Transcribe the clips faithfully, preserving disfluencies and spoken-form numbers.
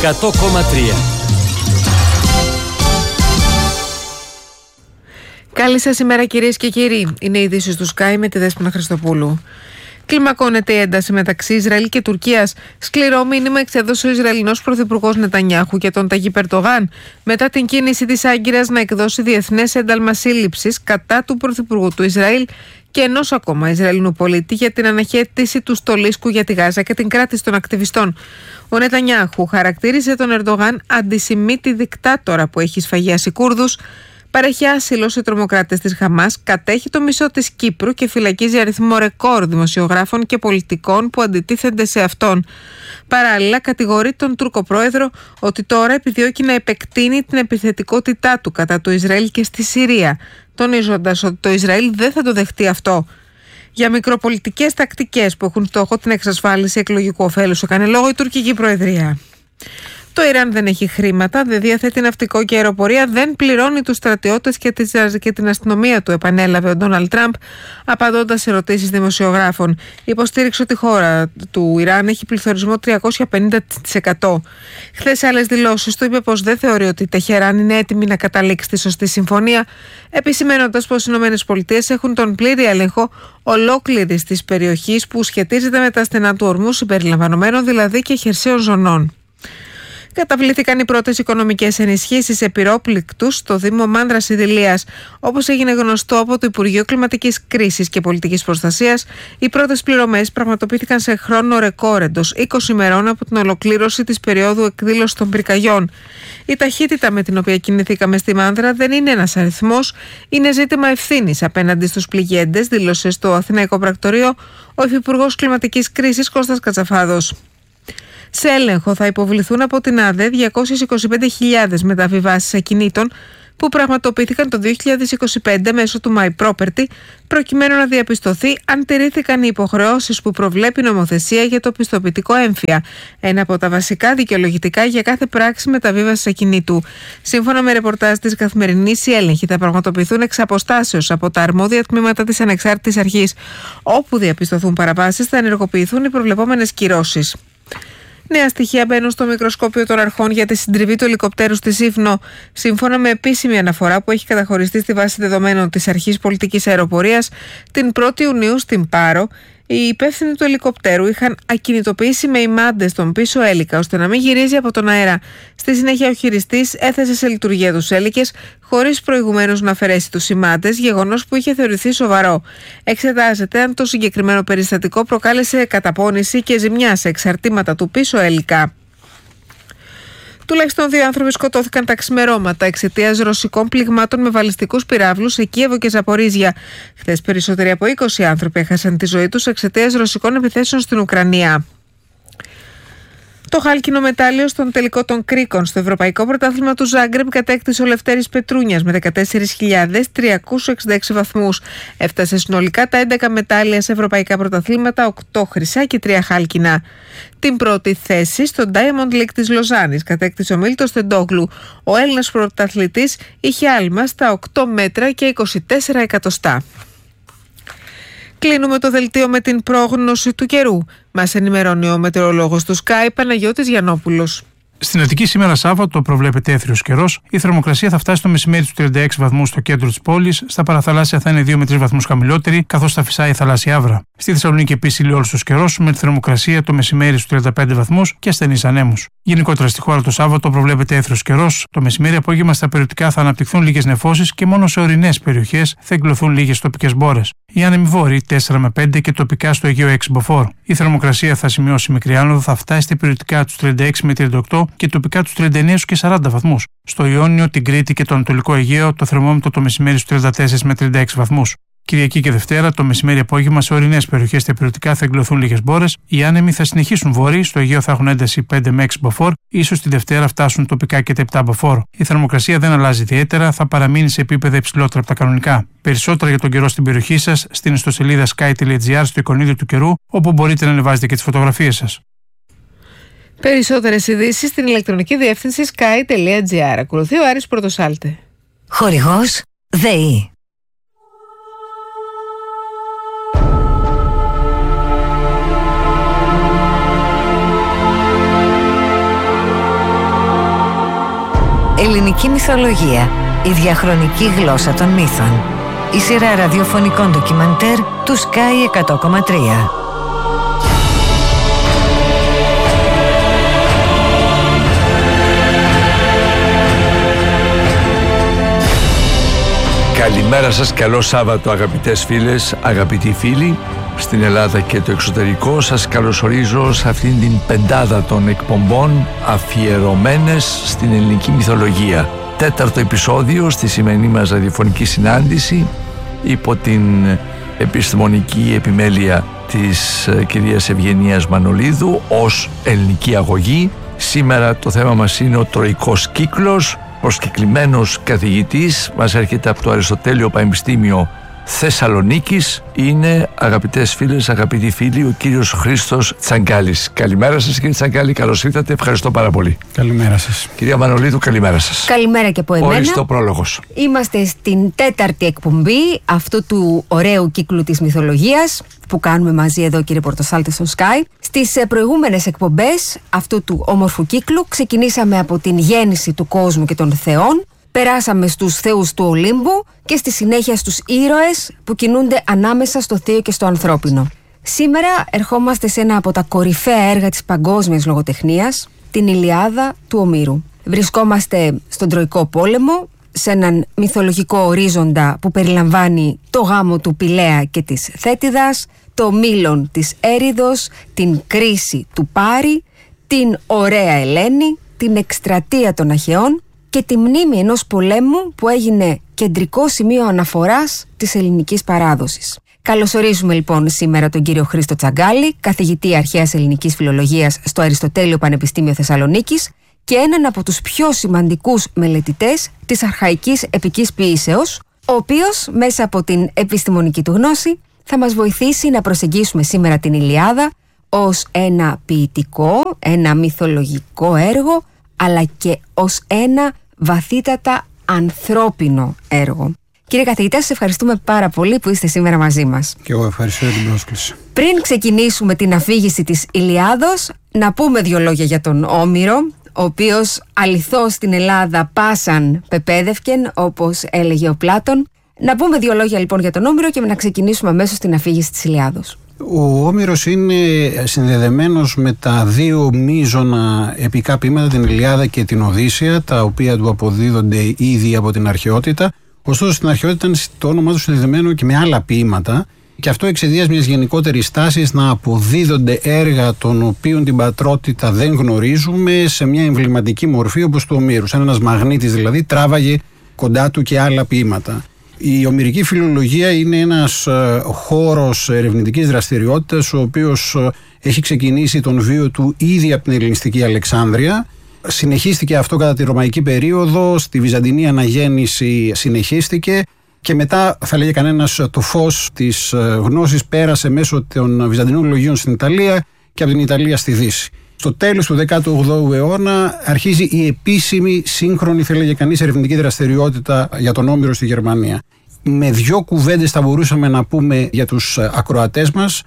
εκατό κόμμα τρία. Καλή σας ημέρα κυρίες και κύριοι. Είναι οι ειδήσεις του Sky με τη Δέσποινα Χριστοπούλου. Κλιμακώνεται η ένταση μεταξύ Ισραήλ και Τουρκίας. Σκληρό μήνυμα εξέδωσε ο Ισραηλινός Πρωθυπουργός Νετανιάχου και τον Ταγίπ Ερντογάν μετά την κίνηση της Άγκυρας να εκδώσει διεθνές ένταλμα σύλληψης κατά του Πρωθυπουργού του Ισραήλ και ενός ακόμα Ισραηλινού πολίτη για την αναχέτηση του στολίσκου για τη Γάζα και την κράτηση των ακτιβιστών. Ο Νετανιάχου χαρακτήρισε τον Ερντογάν αντισημίτη δικτάτορα που έχει σφαγιάσει Κούρδους, παρέχει άσυλο σε τρομοκράτες της Χαμάς, κατέχει το μισό της Κύπρου και φυλακίζει αριθμό ρεκόρ δημοσιογράφων και πολιτικών που αντιτίθενται σε αυτόν. Παράλληλα, κατηγορεί τον Τούρκο πρόεδρο ότι τώρα επιδιώκει να επεκτείνει την επιθετικότητά του κατά του Ισραήλ και στη Συρία, τονίζοντας ότι το Ισραήλ δεν θα το δεχτεί αυτό. Για μικροπολιτικές τακτικές που έχουν στόχο την εξασφάλιση εκλογικού ωφέλους έκανε λόγο η τουρκική προεδρία. Το Ιράν δεν έχει χρήματα, δεν διαθέτει ναυτικό και αεροπορία, δεν πληρώνει τους στρατιώτες και την αστυνομία του, επανέλαβε ο Ντόναλντ Τραμπ, απαντώντας σε ερωτήσεις δημοσιογράφων. Υποστήριξε ότι η χώρα του Ιράν έχει πληθωρισμό τριακόσια πενήντα τοις εκατό. Χθες σε άλλες δηλώσεις του είπε πως δεν θεωρεί ότι η Τεχεράν είναι έτοιμη να καταλήξει τη σωστή συμφωνία, επισημαίνοντας πως οι ΗΠΑ έχουν τον πλήρη έλεγχο ολόκληρης της περιοχής που σχετίζεται με τα στενά του ορμού, συμπεριλαμβανομένων δηλαδή και χερσαίων ζωνών. Καταβλήθηκαν οι πρώτες οικονομικές ενισχύσεις σε πυρόπληκτους στο Δήμο Μάνδρας Ιδηλίας. Όπως έγινε γνωστό από το Υπουργείο Κλιματικής Κρίσης και Πολιτικής Προστασίας, οι πρώτες πληρωμές πραγματοποιήθηκαν σε χρόνο ρεκόρ εντός είκοσι ημερών από την ολοκλήρωση της περίοδου εκδήλωσης των πυρκαγιών. Η ταχύτητα με την οποία κινηθήκαμε στη Μάνδρα δεν είναι ένας αριθμός, είναι ζήτημα ευθύνης απέναντι στους πληγέντες, δήλωσε στο Αθηναϊκό Πρακτορείο ο Υφυπουργός Κλιματικής Κρίσης Κώστας Κατσαφάδος. Σε έλεγχο θα υποβληθούν από την ΑΔΕ διακόσιες είκοσι πέντε χιλιάδες μεταβιβάσεις ακινήτων που πραγματοποιήθηκαν το δύο χιλιάδες είκοσι πέντε μέσω του My Property, προκειμένου να διαπιστωθεί αν τηρήθηκαν οι υποχρεώσεις που προβλέπει η νομοθεσία για το πιστοποιητικό έμφυα, ένα από τα βασικά δικαιολογητικά για κάθε πράξη μεταβίβασης ακινήτου. Σύμφωνα με ρεπορτάζ της Καθημερινής, οι έλεγχοι θα πραγματοποιηθούν εξ αποστάσεως από τα αρμόδια τμήματα της Ανεξάρτητης Αρχής. Όπου διαπιστωθούν παραβάσεις, θα ενεργοποιηθούν οι προβλεπόμενες κυρώσεις. Νέα στοιχεία μπαίνουν στο μικροσκόπιο των αρχών για τη συντριβή του ελικοπτέρου στη Σύφνο. Σύμφωνα με επίσημη αναφορά που έχει καταχωριστεί στη βάση δεδομένων της Αρχής Πολιτικής Αεροπορίας, την πρώτη Ιουνίου στην Πάρο, οι υπεύθυνοι του ελικοπτέρου είχαν ακινητοποιήσει με ημάντες τον πίσω έλικα ώστε να μην γυρίζει από τον αέρα. Στη συνέχεια, ο χειριστής έθεσε σε λειτουργία τους έλικες χωρίς προηγουμένως να αφαιρέσει τους ημάντες, γεγονός που είχε θεωρηθεί σοβαρό. Εξετάζεται αν το συγκεκριμένο περιστατικό προκάλεσε καταπώνηση και ζημιά σε εξαρτήματα του πίσω έλικα. Τουλάχιστον δύο άνθρωποι σκοτώθηκαν τα ξημερώματα εξαιτίας ρωσικών πληγμάτων με βαλιστικούς πυράβλους σε Κίεβο και Ζαπορίζια. Χθες περισσότεροι από είκοσι άνθρωποι έχασαν τη ζωή τους εξαιτίας ρωσικών επιθέσεων στην Ουκρανία. Το χάλκινο μετάλλιο στον τελικό των κρίκων στο Ευρωπαϊκό Πρωτάθλημα του Ζάγκρεπ κατέκτησε ο Λευτέρης Πετρούνιας με δεκατέσσερις χιλιάδες τριακόσιους εξήντα έξι βαθμούς. Έφτασε συνολικά τα έντεκα μετάλλια σε ευρωπαϊκά πρωταθλήματα, οκτώ χρυσά και τρία χάλκινα. Την πρώτη θέση στο Diamond League της Λοζάνης κατέκτησε ο Μίλτος Τεντόγλου. Ο Έλληνας πρωταθλητής είχε άλμα στα οκτώ μέτρα και είκοσι τέσσερα εκατοστά. Κλείνουμε το δελτίο με την πρόγνωση του καιρού. Μας ενημερώνει ο μετεωρολόγος του Sky, Παναγιώτης Γιαννόπουλος. Στην Αττική σήμερα Σάββατο προβλέπεται έθριος καιρός. Η θερμοκρασία θα φτάσει το μεσημέρι στους τριάντα έξι βαθμούς στο κέντρο της πόλης. Στα παραθαλάσσια θα είναι δύο με τρεις βαθμούς χαμηλότερη, καθώς θα φυσάει η θαλάσσια άβρα. Στη Θεσσαλονίκη επίσης ηλιόλουστος καιρός, με τη θερμοκρασία το μεσημέρι στους τριάντα πέντε βαθμούς και ασθενείς ανέμους. Γενικότερα στη χώρα το Σάββατο προβλέπεται έθριος καιρός. Το μεσημέρι απόγευμα στα περιοτικά θα αναπτυχθούν λίγες νεφώσεις και μόνο σε ορεινές περιοχές θα εγκλωθούν λίγες τοπικές μπόρες. Οι άνεμοι βόρειοι τέσσερα με πέντε και τοπικά στο Αιγαίο έξι μποφόρ. Η θερμοκρασία θα σημειώσει μικρή άνοδο, θα φτάσει στα περιοτικά τους τριάντα έξι με τριάντα οκτώ και τοπικά τους τριάντα εννέα και σαράντα βαθμούς. Στο Ιόνιο, την Κρήτη και το Ανατολικό Αιγαίο το θερμόμετρο το μεσημέρι στους τριάντα τέσσερα με τριάντα έξι βαθμούς. Κυριακή και Δευτέρα, το μεσημέρι απόγευμα σε ορεινές περιοχές στα περιοτικά θα εγκλωθούν λίγες μπόρες. Οι άνεμοι θα συνεχίσουν βόρειοι, στο Αιγαίο θα έχουν ένταση πέντε με έξι μποφόρ, ίσως τη Δευτέρα φτάσουν τοπικά και τα επτά μποφόρ. Η θερμοκρασία δεν αλλάζει ιδιαίτερα, θα παραμείνει σε επίπεδα υψηλότερα από τα κανονικά. Περισσότερα για τον καιρό στην περιοχή σας στην ιστοσελίδα sky τελεία gr στο εικονίδιο του καιρού, όπου μπορείτε να ανεβάζετε και τις φωτογραφίες σας. Περισσότερες ειδήσεις στην ηλεκτρονική διεύθυνση sky τελεία gr. Ακολουθεί ο Άρης Πρωτοσάλτε. Χορηγός ΔΕΗ. Ελληνική μυθολογία. Η διαχρονική γλώσσα των μύθων. Η σειρά ραδιοφωνικών ντοκιμαντέρ του Sky εκατό κόμμα τρία. Καλημέρα σας, καλό Σάββατο αγαπητές φίλες, αγαπητοί φίλοι. Στην Ελλάδα και το εξωτερικό σας καλωσορίζω σε αυτήν την πεντάδα των εκπομπών αφιερωμένες στην ελληνική μυθολογία. Τέταρτο επεισόδιο στη σημερινή μας ραδιοφωνική συνάντηση υπό την επιστημονική επιμέλεια της κυρίας Ευγενίας Μανολίδου ως ελληνική αγωγή. Σήμερα το θέμα μας είναι ο Τροικός κύκλος. Προσκεκλημένος καθηγητής μας έρχεται από το Αριστοτέλειο Πανεπιστήμιο Θεσσαλονίκης. Είναι, αγαπητές φίλες, αγαπητοί φίλοι, ο κύριος Χρήστος Τσαγκάλης. Καλημέρα σας κύριε Τσαγκάλη, καλώς ήρθατε, ευχαριστώ πάρα πολύ. Καλημέρα σας. Κυρία Μανολίδου, καλημέρα σας. Καλημέρα και από εμένα. Ορίστε ο πρόλογος. Είμαστε στην τέταρτη εκπομπή αυτού του ωραίου κύκλου της μυθολογίας που κάνουμε μαζί εδώ, κύριε Πορτοσάλτη, στο Sky. Στις προηγούμενες εκπομπές αυτού του όμορφου κύκλου ξεκινήσαμε από την γέννηση του κόσμου και των θεών. Περάσαμε στους θεούς του Ολύμπου και στη συνέχεια στους ήρωες που κινούνται ανάμεσα στο θείο και στο ανθρώπινο. Σήμερα ερχόμαστε σε ένα από τα κορυφαία έργα της παγκόσμιας λογοτεχνίας, την Ηλιάδα του Ομήρου. Βρισκόμαστε στον Τροικό Πόλεμο, σε έναν μυθολογικό ορίζοντα που περιλαμβάνει το γάμο του Πηλαία και της Θέτιδας, το μήλον της Έριδος, την κρίση του Πάρη, την ωραία Ελένη, την εκστρατεία των Αχαιών και τη μνήμη ενός πολέμου που έγινε κεντρικό σημείο αναφοράς της ελληνικής παράδοσης. Καλωσορίζουμε λοιπόν σήμερα τον κύριο Χρήστο Τσαγκάλη, καθηγητή αρχαίας ελληνικής φιλολογίας στο Αριστοτέλειο Πανεπιστήμιο Θεσσαλονίκης και έναν από τους πιο σημαντικούς μελετητές της αρχαϊκής επικής ποίησεως, ο οποίος μέσα από την επιστημονική του γνώση θα μας βοηθήσει να προσεγγίσουμε σήμερα την Ηλιάδα ως ένα ποιητικό, ένα μυθολογικό έργο, αλλά και ως ένα βαθύτατα ανθρώπινο έργο. Κύριε καθηγητά, σας ευχαριστούμε πάρα πολύ που είστε σήμερα μαζί μας. Και εγώ ευχαριστώ για την πρόσκληση. Πριν ξεκινήσουμε την αφήγηση της Ηλιάδος, να πούμε δύο λόγια για τον Όμηρο, ο οποίος αληθώς στην Ελλάδα πάσαν πεπέδευκεν, όπως έλεγε ο Πλάτων. Να πούμε δύο λόγια λοιπόν για τον Όμηρο και να ξεκινήσουμε αμέσως την αφήγηση της Ηλιάδος. Ο Όμηρος είναι συνδεδεμένος με τα δύο μείζωνα επικά ποίηματα, την Ηλιάδα και την Οδύσσεια, τα οποία του αποδίδονται ήδη από την αρχαιότητα. Ωστόσο στην αρχαιότητα ήταν το όνομά του συνδεδεμένο και με άλλα ποίηματα, και αυτό εξαιτίας μιας γενικότερης τάσης να αποδίδονται έργα των οποίων την πατρότητα δεν γνωρίζουμε σε μια εμβληματική μορφή όπως του Ομήρου. Σαν ένας μαγνήτης δηλαδή τράβαγε κοντά του και άλλα ποίηματα. Η ομηρική φιλολογία είναι ένας χώρος ερευνητικής δραστηριότητας, ο οποίος έχει ξεκινήσει τον βίο του ήδη από την ελληνιστική Αλεξάνδρεια. Συνεχίστηκε αυτό κατά τη Ρωμαϊκή περίοδο, στη Βυζαντινή αναγέννηση συνεχίστηκε και μετά, θα λέγει κανένας, το φως της γνώσης πέρασε μέσω των Βυζαντινών λογίων στην Ιταλία και από την Ιταλία στη Δύση. Στο τέλος του δέκατου όγδοου αιώνα αρχίζει η επίσημη, σύγχρονη, θα λέγει κανείς, ερευνητική δραστηριότητα για τον Όμηρο στη Γερμανία. Με δύο κουβέντες θα μπορούσαμε να πούμε για τους ακροατές μας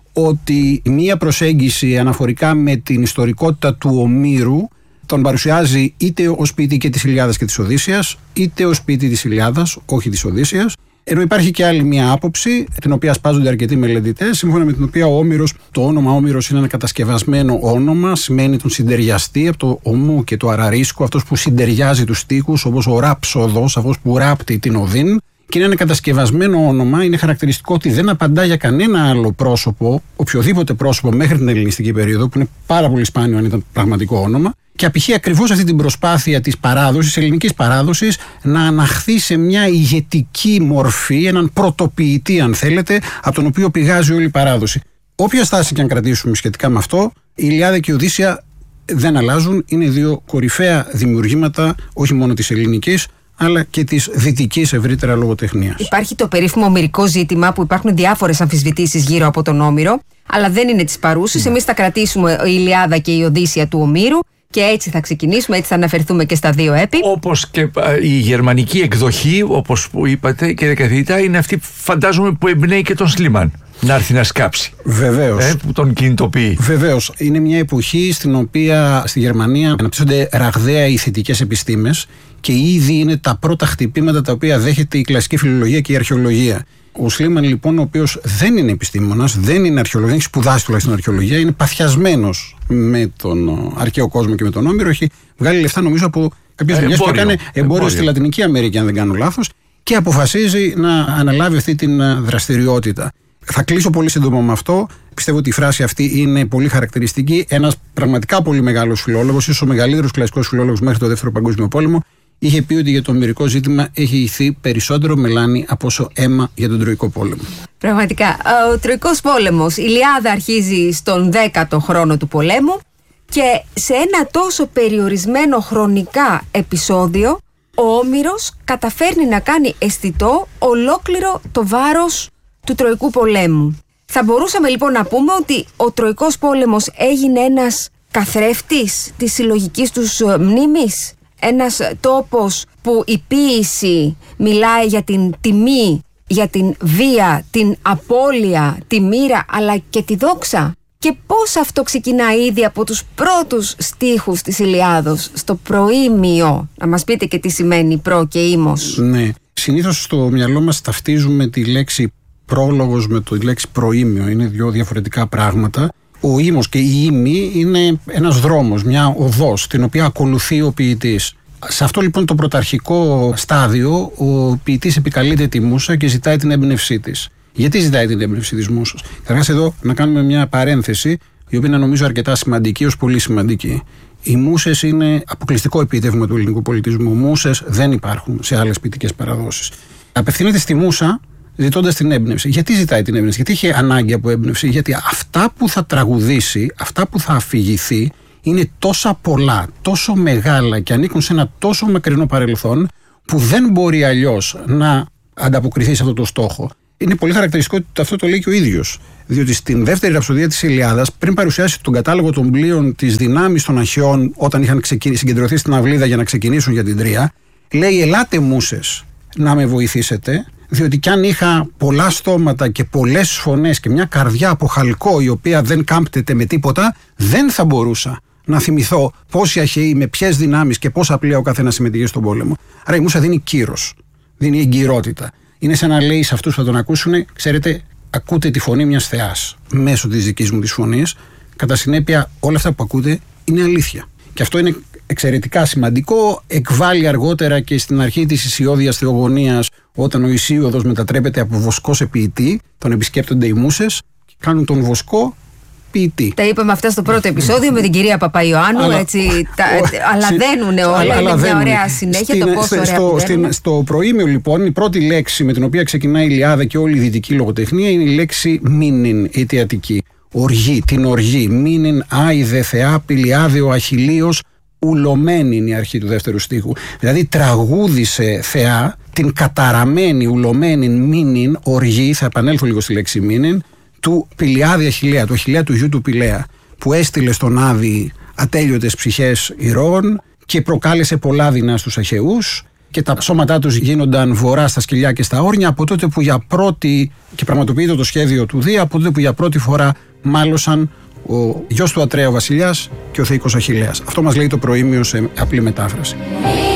ότι μία προσέγγιση αναφορικά με την ιστορικότητα του Ομήρου τον παρουσιάζει είτε ως ποιητή και της Ηλιάδας και της Οδύσσειας, είτε ως ποιητή της Ηλιάδας, όχι της Οδύσσειας. Ενώ υπάρχει και άλλη μια άποψη, την οποία ασπάζονται αρκετοί μελετητές, σύμφωνα με την οποία ο Όμηρος, το όνομα Όμηρος είναι ένα κατασκευασμένο όνομα, σημαίνει τον συντεριαστή από το ομού και το αραρίσκο, αυτός που συντεριάζει τους στίχους, όπως ο ράψοδος, αυτός που ράπτει την οδύν. Και είναι ένα κατασκευασμένο όνομα, είναι χαρακτηριστικό ότι δεν απαντά για κανένα άλλο πρόσωπο, οποιοδήποτε πρόσωπο μέχρι την ελληνιστική περίοδο, που είναι πάρα πολύ σπάνιο αν ήταν πραγματικό όνομα, και απηχεί ακριβώς αυτή την προσπάθεια της παράδοσης, ελληνικής παράδοσης, να αναχθεί σε μια ηγετική μορφή, έναν πρωτοποιητή, αν θέλετε, από τον οποίο πηγάζει όλη η παράδοση. Όποια στάση και αν κρατήσουμε σχετικά με αυτό, η Ηλιάδα και η Οδύσσεια δεν αλλάζουν. Είναι δύο κορυφαία δημιουργήματα, όχι μόνο της ελληνικής, αλλά και της δυτικής ευρύτερα λογοτεχνίας. Υπάρχει το περίφημο ομηρικό ζήτημα, που υπάρχουν διάφορες αμφισβητήσεις γύρω από τον Όμηρο, αλλά δεν είναι της παρούσης. Mm. Εμείς θα κρατήσουμε η Ηλιάδα και η Οδύσσεια του Ομήρου και έτσι θα ξεκινήσουμε, έτσι θα αναφερθούμε και στα δύο έπι. Όπως και η γερμανική εκδοχή, όπως που είπατε, κύριε καθηγητά, είναι αυτή, φαντάζομαι, που εμπνέει και τον Σλίμαν. να έρθει να σκάψει. Βεβαίως. Ε, που τον κινητοποιεί. Βεβαίως. Είναι μια εποχή στην οποία στη Γερμανία αναπτύσσονται ραγδαία οι θετικές επιστήμες και ήδη είναι τα πρώτα χτυπήματα τα οποία δέχεται η κλασική φιλολογία και η αρχαιολογία. Ο Σλίμαν, λοιπόν, ο οποίος δεν είναι επιστήμονας, δεν είναι αρχαιολόγος, δεν έχει σπουδάσει τουλάχιστον αρχαιολογία, είναι παθιασμένος με τον αρχαίο κόσμο και με τον Όμηρο. Έχει βγάλει λεφτά, νομίζω, από κάποιες δουλειές που έκανε εμπόριο, εμπόριο στη Λατινική Αμερική, αν δεν κάνω λάθος, και αποφασίζει να αναλάβει αυτή την δραστηριότητα. Θα κλείσω πολύ σύντομα με αυτό. Πιστεύω ότι η φράση αυτή είναι πολύ χαρακτηριστική. Ένας πραγματικά πολύ μεγάλος φιλόλογος, ίσως ο μεγαλύτερος κλασικός φιλόλογος μέχρι το Δεύτερο Παγκόσμιο Πόλεμο, είχε πει ότι για το ομηρικό ζήτημα έχει ηθεί περισσότερο μελάνι από όσο αίμα για τον Τροϊκό Πόλεμο. Πραγματικά. Ο Τροϊκός Πόλεμος, η Ιλιάδα αρχίζει στον δέκατο χρόνο του πολέμου και σε ένα τόσο περιορισμένο χρονικά επεισόδιο ο Όμηρος καταφέρνει να κάνει αισθητό ολόκληρο το βάρος του Τροϊκού Πολέμου. Θα μπορούσαμε λοιπόν να πούμε ότι ο Τροϊκός Πόλεμος έγινε ένας καθρέφτης της συλλογικής τους μνήμης. Ένας τόπος που η ποίηση μιλάει για την τιμή, για την βία, την απώλεια, τη μοίρα αλλά και τη δόξα. Και πώς αυτό ξεκινά ήδη από τους πρώτους στίχους της Ηλιάδος, στο προήμιο. Να μας πείτε και τι σημαίνει προ και ήμος. Ναι, συνήθως στο μυαλό μας ταυτίζουμε τη λέξη πρόλογος με τη λέξη προήμιο. Είναι δύο διαφορετικά πράγματα. Ο ήμος και η ήμη είναι ένας δρόμος, μια οδός, την οποία ακολουθεί ο ποιητής. Σε αυτό λοιπόν το πρωταρχικό στάδιο, ο ποιητής επικαλείται τη μούσα και ζητάει την έμπνευσή της. Γιατί ζητάει την έμπνευση της μούσας? Καταρχάς εδώ να κάνουμε μια παρένθεση, η οποία είναι νομίζω αρκετά σημαντική, ως πολύ σημαντική. Οι μούσες είναι αποκλειστικό επίτευγμα του ελληνικού πολιτισμού. Μούσες δεν υπάρχουν σε άλλες ποιητικές παραδόσεις. Απευθύνεται στη μούσα ζητώντας την έμπνευση. Γιατί ζητάει την έμπνευση? Γιατί είχε ανάγκη από έμπνευση? Γιατί αυτά που θα τραγουδήσει, αυτά που θα αφηγηθεί, είναι τόσα πολλά, τόσο μεγάλα και ανήκουν σε ένα τόσο μακρινό παρελθόν, που δεν μπορεί αλλιώς να ανταποκριθεί σε αυτό το στόχο. Είναι πολύ χαρακτηριστικό ότι αυτό το λέει και ο ίδιος. Διότι στην δεύτερη ραψοδία της Ηλιάδας, πριν παρουσιάσει τον κατάλογο των πλοίων της δυνάμεις των Αχαιών, όταν είχαν συγκεντρωθεί στην αυλίδα για να ξεκινήσουν για την Τρία, λέει: ελάτε μούσες να με βοηθήσετε, διότι κι αν είχα πολλά στόματα και πολλές φωνές και μια καρδιά από χαλκό η οποία δεν κάμπτεται με τίποτα, δεν θα μπορούσα να θυμηθώ πόσοι Αχαιοί, με ποιες δυνάμεις και πόσα πλοία ο καθένας συμμετείχε στον πόλεμο. Άρα η μούσα δίνει κύρος, δίνει εγκυρότητα. Είναι σαν να λέει σε αυτούς που θα τον ακούσουν: ξέρετε, ακούτε τη φωνή μιας θεάς μέσω της δικής μου της φωνής. Κατά συνέπεια, όλα αυτά που ακούτε είναι αλήθεια. Και αυτό είναι εξαιρετικά σημαντικό. Εκβάλλει αργότερα και στην αρχή της Ισιώδιας Θεογονίας, όταν ο Ισίωδος μετατρέπεται από βοσκό σε ποιητή, τον επισκέπτονται οι μούσες και κάνουν τον βοσκό ποιητή. Τα είπαμε αυτά στο πρώτο επεισόδιο με την κυρία Παπαϊωάννου, αλλά, έτσι, τα, αλλά δένουνε όλα, αλλά, είναι μια ωραία συνέχεια. Στην, το πόσο ωραία στο, στην, στο προήμιο λοιπόν, η πρώτη λέξη με την οποία ξεκινάει η Ιλιάδα και όλη η δυτική λογοτεχνία είναι η λέξη μήνυν, η αιτιατική. Οργή, την οργή. Μήνυν, άιδε, θεά, πηλιάδε, ο Αχιλλίος, ουλωμένη είναι η αρχή του δεύτερου στίχου. Δηλαδή τραγούδισε θεά την καταραμένη, ουλωμένη μήνυν, οργή, θα επανέλθω λίγο στη λέξη μήνυν, του Πηλιάδη Αχιλλέα, του Αχιλλέα του γιου του Πηλαία, που έστειλε στον Άδη ατέλειωτες ψυχές ηρώων και προκάλεσε πολλά δεινά στους Αχαιούς και τα σώματά τους γίνονταν βορρά στα σκυλιά και στα όρνια από τότε που για πρώτη, και πραγματοποιείται το σχέδιο του Δία, από τότε που για πρώτη φορά μάλωσαν ο γιος του Ατρέου βασιλιάς και ο θεϊκός Αχιλλέας. Αυτό μας λέει το προήμιο σε απλή μετάφραση.